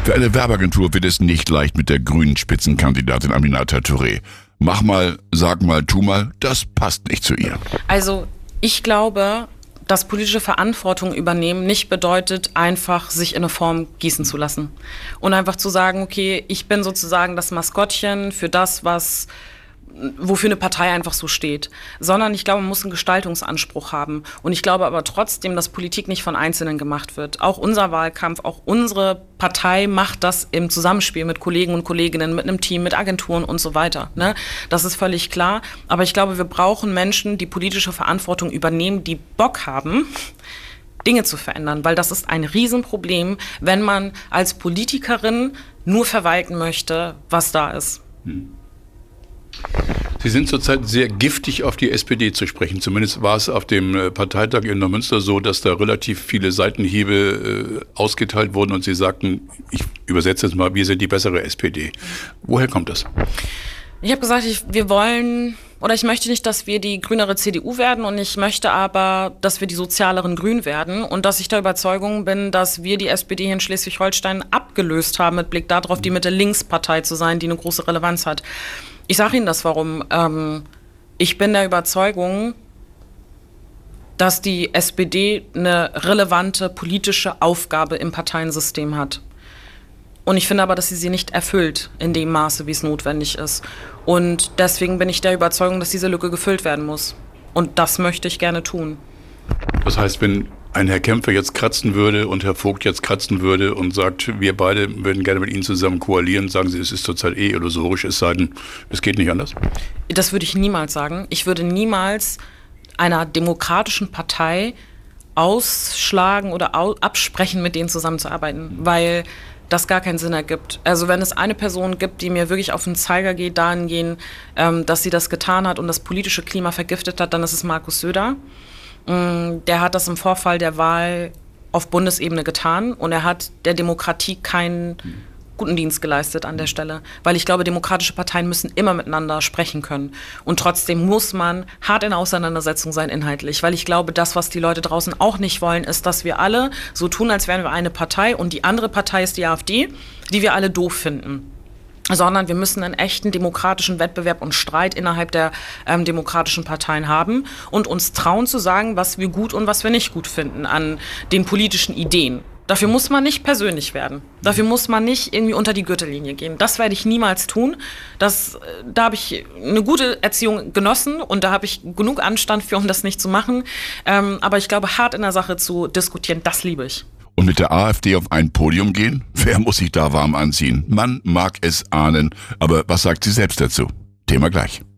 Für eine Werbeagentur wird es nicht leicht mit der grünen Spitzenkandidatin Aminata Touré. Mach mal, sag mal, tu mal, das passt nicht zu ihr. Also ich glaube, dass politische Verantwortung übernehmen nicht bedeutet, einfach sich in eine Form gießen zu lassen. Und einfach zu sagen, okay, ich bin sozusagen das Maskottchen für das, wofür eine Partei einfach so steht. Sondern ich glaube, man muss einen Gestaltungsanspruch haben. Und ich glaube aber trotzdem, dass Politik nicht von Einzelnen gemacht wird. Auch unser Wahlkampf, auch unsere Partei macht das im Zusammenspiel mit Kollegen und Kolleginnen, mit einem Team, mit Agenturen und so weiter. Ne? Das ist völlig klar. Aber ich glaube, wir brauchen Menschen, die politische Verantwortung übernehmen, die Bock haben, Dinge zu verändern. Weil das ist ein Riesenproblem, wenn man als Politikerin nur verwalten möchte, was da ist. Sie sind zurzeit sehr giftig auf die SPD zu sprechen. Zumindest war es auf dem Parteitag in Neumünster so, dass da relativ viele Seitenhiebe ausgeteilt wurden und Sie sagten, ich übersetze jetzt mal, wir sind die bessere SPD. Woher kommt das? Ich habe gesagt, ich möchte nicht, dass wir die grünere CDU werden und ich möchte aber, dass wir die sozialeren Grün werden und dass ich der Überzeugung bin, dass wir die SPD hier in Schleswig-Holstein abgelöst haben mit Blick darauf, die Mitte-Links-Partei zu sein, die eine große Relevanz hat. Ich sage Ihnen das warum. Ich bin der Überzeugung, dass die SPD eine relevante politische Aufgabe im Parteiensystem hat. Und ich finde aber, dass sie nicht erfüllt in dem Maße, wie es notwendig ist. Und deswegen bin ich der Überzeugung, dass diese Lücke gefüllt werden muss. Und das möchte ich gerne tun. Das heißt, wenn ein Herr Kämpfer jetzt kratzen würde und Herr Vogt jetzt kratzen würde und sagt, wir beide würden gerne mit Ihnen zusammen koalieren, sagen Sie, es ist zurzeit illusorisch, es sei denn, es geht nicht anders? Das würde ich niemals sagen. Ich würde niemals einer demokratischen Partei ausschlagen oder absprechen, mit denen zusammenzuarbeiten, weil das gar keinen Sinn ergibt. Also wenn es eine Person gibt, die mir wirklich auf den Zeiger geht, dahingehend, dass sie das getan hat und das politische Klima vergiftet hat, dann ist es Markus Söder. Der hat das im Vorfall der Wahl auf Bundesebene getan und er hat der Demokratie keinen guten Dienst geleistet an der Stelle. Weil ich glaube, demokratische Parteien müssen immer miteinander sprechen können. Und trotzdem muss man hart in Auseinandersetzung sein inhaltlich. Weil ich glaube, das, was die Leute draußen auch nicht wollen, ist, dass wir alle so tun, als wären wir eine Partei und die andere Partei ist die AfD, die wir alle doof finden. Sondern wir müssen einen echten demokratischen Wettbewerb und Streit innerhalb der demokratischen Parteien haben und uns trauen zu sagen, was wir gut und was wir nicht gut finden an den politischen Ideen. Dafür muss man nicht persönlich werden. Dafür muss man nicht irgendwie unter die Gürtellinie gehen. Das werde ich niemals tun. Da habe ich eine gute Erziehung genossen und da habe ich genug Anstand für, um das nicht zu machen. Aber ich glaube, hart in der Sache zu diskutieren, das liebe ich. Und mit der AfD auf ein Podium gehen? Wer muss sich da warm anziehen? Man mag es ahnen, aber was sagt sie selbst dazu? Thema gleich.